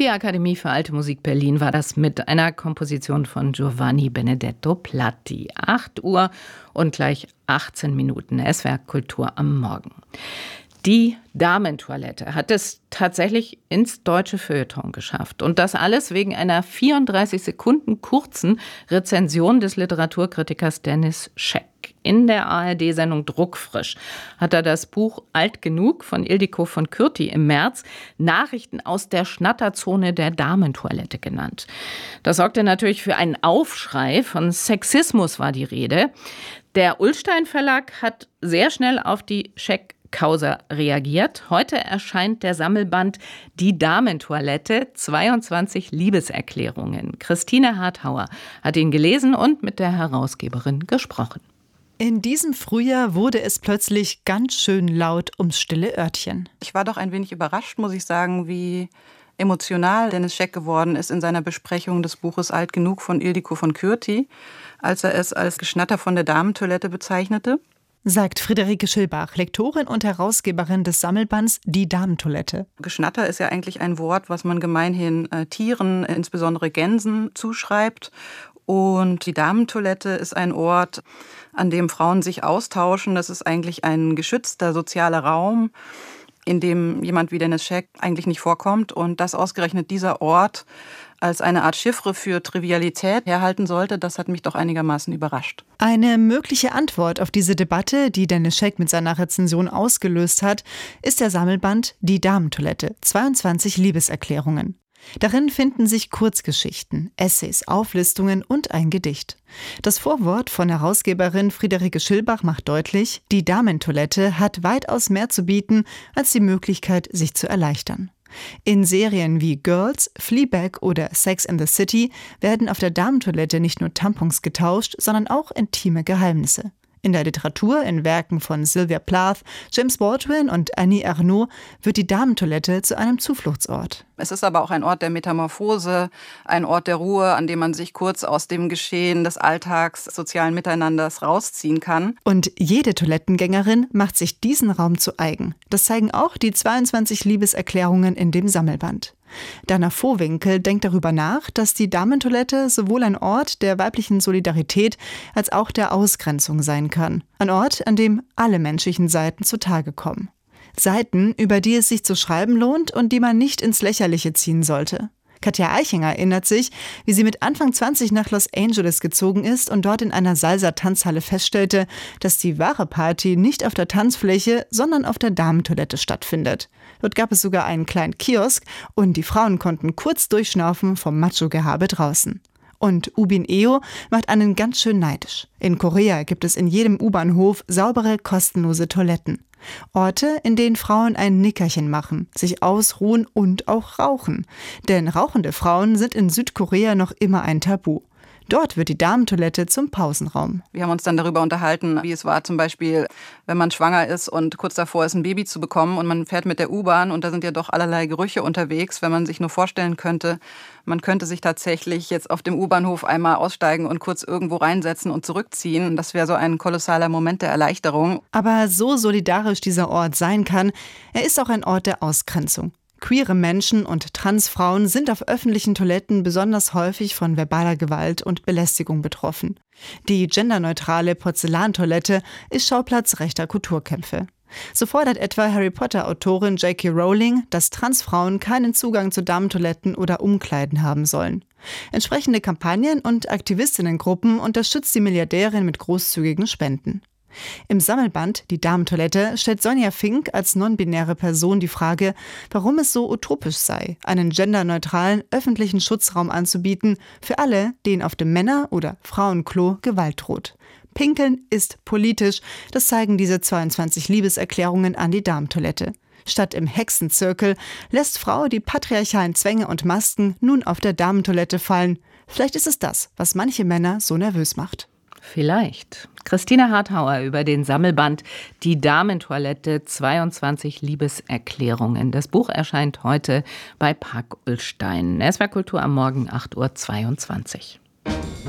Die Akademie für Alte Musik Berlin war das mit einer Komposition von Giovanni Benedetto Platti. 8 Uhr und gleich 18 Minuten. SWR Kultur am Morgen. Die Damentoilette hat es tatsächlich ins deutsche Feuilleton geschafft. Und das alles wegen einer 34 Sekunden kurzen Rezension des Literaturkritikers Dennis Scheck. In der ARD-Sendung Druckfrisch hat er das Buch Alt genug von Ildiko von Kürti im März Nachrichten aus der Schnatterzone der Damentoilette genannt. Das sorgte natürlich für einen Aufschrei. Von Sexismus war die Rede. Der Ullstein Verlag hat sehr schnell auf die Scheck-Causa reagiert. Heute erscheint der Sammelband Die Damentoilette, 22 Liebeserklärungen. Christine Harthauer hat ihn gelesen und mit der Herausgeberin gesprochen. In diesem Frühjahr wurde es plötzlich ganz schön laut ums stille Örtchen. Ich war doch ein wenig überrascht, muss ich sagen, wie emotional Dennis Scheck geworden ist in seiner Besprechung des Buches Alt genug von Ildiko von Kürti, als er es als Geschnatter von der Damentoilette bezeichnete. Sagt Friederike Schilbach, Lektorin und Herausgeberin des Sammelbands Die Damentoilette. Geschnatter ist ja eigentlich ein Wort, was man gemeinhin Tieren, insbesondere Gänsen, zuschreibt. Und die Damentoilette ist ein Ort, an dem Frauen sich austauschen. Das ist eigentlich ein geschützter sozialer Raum, in dem jemand wie Dennis Scheck eigentlich nicht vorkommt. Und dass ausgerechnet dieser Ort als eine Art Chiffre für Trivialität herhalten sollte, das hat mich doch einigermaßen überrascht. Eine mögliche Antwort auf diese Debatte, die Dennis Scheck mit seiner Rezension ausgelöst hat, ist der Sammelband Die Damentoilette, 22 Liebeserklärungen. Darin finden sich Kurzgeschichten, Essays, Auflistungen und ein Gedicht. Das Vorwort von Herausgeberin Friederike Schilbach macht deutlich, die Damentoilette hat weitaus mehr zu bieten als die Möglichkeit, sich zu erleichtern. In Serien wie Girls, Fleabag oder Sex and the City werden auf der Damentoilette nicht nur Tampons getauscht, sondern auch intime Geheimnisse. In der Literatur, in Werken von Sylvia Plath, James Baldwin und Annie Ernaux wird die Damentoilette zu einem Zufluchtsort. Es ist aber auch ein Ort der Metamorphose, ein Ort der Ruhe, an dem man sich kurz aus dem Geschehen des Alltags, sozialen Miteinanders rausziehen kann. Und jede Toilettengängerin macht sich diesen Raum zu eigen. Das zeigen auch die 22 Liebeserklärungen in dem Sammelband. Dana Vohwinkel denkt darüber nach, dass die Damentoilette sowohl ein Ort der weiblichen Solidarität als auch der Ausgrenzung sein kann. Ein Ort, an dem alle menschlichen Seiten zutage kommen. Seiten, über die es sich zu schreiben lohnt und die man nicht ins Lächerliche ziehen sollte. Katja Eichinger erinnert sich, wie sie mit Anfang 20 nach Los Angeles gezogen ist und dort in einer Salsa-Tanzhalle feststellte, dass die wahre Party nicht auf der Tanzfläche, sondern auf der Damentoilette stattfindet. Dort gab es sogar einen kleinen Kiosk und die Frauen konnten kurz durchschnaufen vom Macho-Gehabe draußen. Und Ubin Eo macht einen ganz schön neidisch. In Korea gibt es in jedem U-Bahnhof saubere, kostenlose Toiletten. Orte, in denen Frauen ein Nickerchen machen, sich ausruhen und auch rauchen. Denn rauchende Frauen sind in Südkorea noch immer ein Tabu. Dort wird die Damentoilette zum Pausenraum. Wir haben uns dann darüber unterhalten, wie es war zum Beispiel, wenn man schwanger ist und kurz davor ist, ein Baby zu bekommen und man fährt mit der U-Bahn und da sind ja doch allerlei Gerüche unterwegs, wenn man sich nur vorstellen könnte, man könnte sich tatsächlich jetzt auf dem U-Bahnhof einmal aussteigen und kurz irgendwo reinsetzen und zurückziehen. Das wäre so ein kolossaler Moment der Erleichterung. Aber so solidarisch dieser Ort sein kann, er ist auch ein Ort der Ausgrenzung. Queere Menschen und Transfrauen sind auf öffentlichen Toiletten besonders häufig von verbaler Gewalt und Belästigung betroffen. Die genderneutrale Porzellantoilette ist Schauplatz rechter Kulturkämpfe. So fordert etwa Harry-Potter-Autorin J.K. Rowling, dass Transfrauen keinen Zugang zu Damentoiletten oder Umkleiden haben sollen. Entsprechende Kampagnen und Aktivistinnengruppen unterstützt die Milliardärin mit großzügigen Spenden. Im Sammelband Die Damentoilette stellt Sonja Fink als non-binäre Person die Frage, warum es so utopisch sei, einen genderneutralen öffentlichen Schutzraum anzubieten für alle, denen auf dem Männer- oder Frauenklo Gewalt droht. Pinkeln ist politisch, das zeigen diese 22 Liebeserklärungen an die Damentoilette. Statt im Hexenzirkel lässt Frau die patriarchalen Zwänge und Masken nun auf der Damentoilette fallen. Vielleicht ist es das, was manche Männer so nervös macht. Vielleicht. Christine Harthauer über den Sammelband Die Damentoilette, 22 Liebeserklärungen. Das Buch erscheint heute bei Park Ullstein. SWR Kultur am Morgen, 8:22 Uhr.